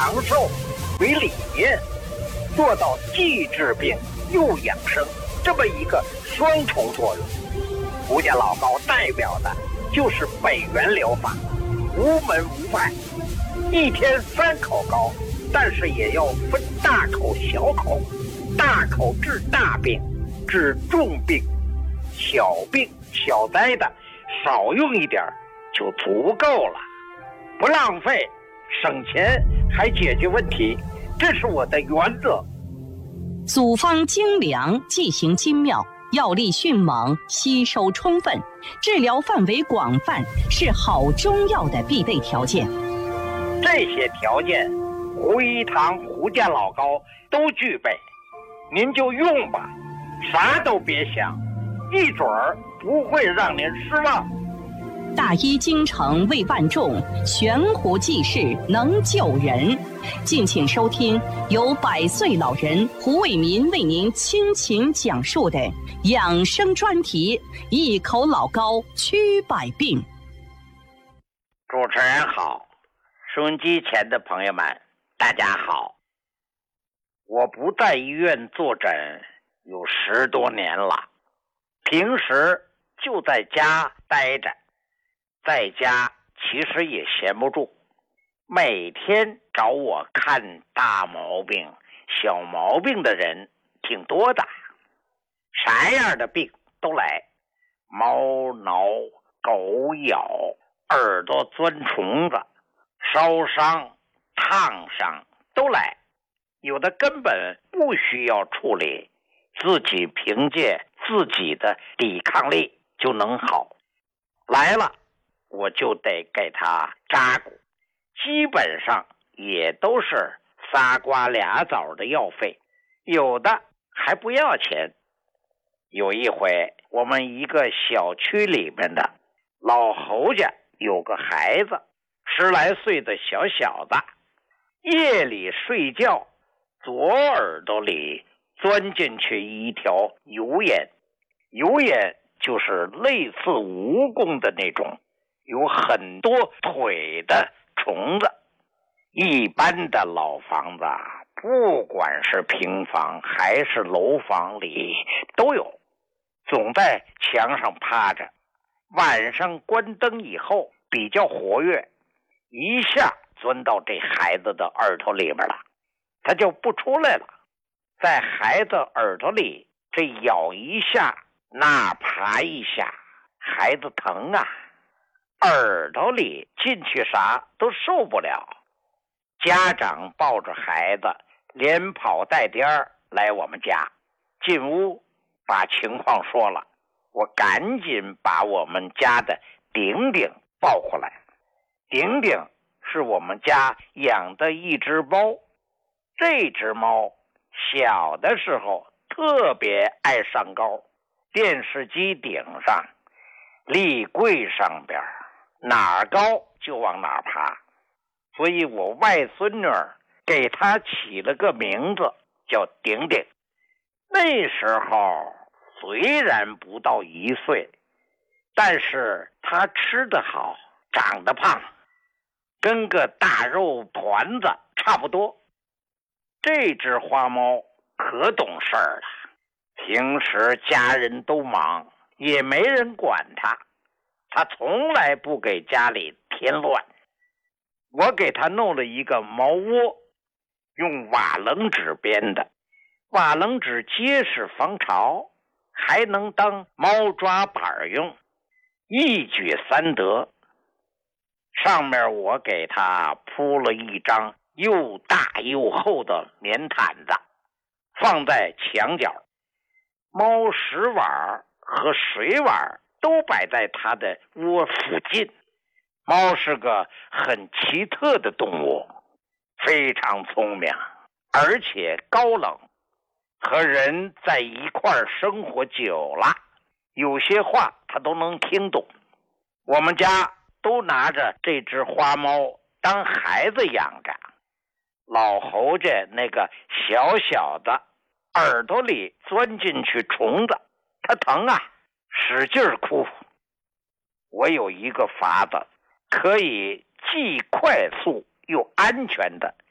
长寿为理念，做到既治病又养生这么一个双重作用。胡家老高代表的就是北元疗法，无门无派，一天3口高，但是也要分大口小口，大口治大病，治重病，小病小灾的少用一点就足够了，不浪费，省钱还解决问题，这是我的原则。 组方精良，剂型精妙，药力迅猛，吸收充分，治疗范围广泛，是好中药的必备条件。 这些条件，胡一堂、胡家老高都具备，您就用吧，啥都别想，一准儿不会让您失望。 大医精诚为万众，悬壶济世能救人。敬请收听由100岁老人胡伟民为您倾情讲述的养生专题《一口老高驱百病》。 主持人好，收音机前的朋友们大家好。我不在医院坐诊有10多年了，平时就在家待着，在家其实也闲不住，每天找我看大毛病小毛病的人挺多的，啥样的病都来，猫挠、狗咬、耳朵钻虫子、烧伤、烫伤都来，有的根本不需要处理，自己凭借自己的抵抗力就能好。来了我就得给他扎骨，基本上也都是仨瓜俩枣的药费，有的还不要钱。有一回我们一个小区里面的老侯家有个孩子10来岁的小小子，夜里睡觉左耳朵里钻进去一条油烟，油烟就是类似蜈蚣的那种，有很多腿的虫子。一般的老房子，不管是平房还是楼房里都有，总在墙上趴着，晚上关灯以后比较活跃，一下钻到这孩子的耳朵里边了，他就不出来了，在孩子耳朵里这咬一下那爬一下，孩子疼啊，耳朵里进去啥都受不了。家长抱着孩子连跑带颠来我们家，进屋把情况说了，我赶紧把我们家的顶顶抱过来。顶顶是我们家养的一只猫，这只猫小的时候特别爱上高，电视机顶上、立柜上边哪儿高就往哪儿爬，所以我外孙女给她起了个名字叫顶顶。那时候虽然不到1岁，但是她吃得好，长得胖，跟个大肉团子差不多。这只花猫可懂事儿了，平时家人都忙，也没人管它，它从来不给家里添乱。我给它弄了一个猫窝，用瓦楞纸编的，瓦楞纸结实防潮，还能当猫抓板用，一举3得。上面我给它铺了一张又大又厚的棉毯子，放在墙角，猫食碗和水碗都摆在它的窝附近。猫是个很奇特的动物，非常聪明，而且高冷，和人在一块儿生活久了，有些话它都能听懂。我们家都拿着这只花猫当孩子养着。老侯家那个小小的耳朵里钻进去虫子，他疼啊，使劲哭。我有一个法子，可以既快速又安全的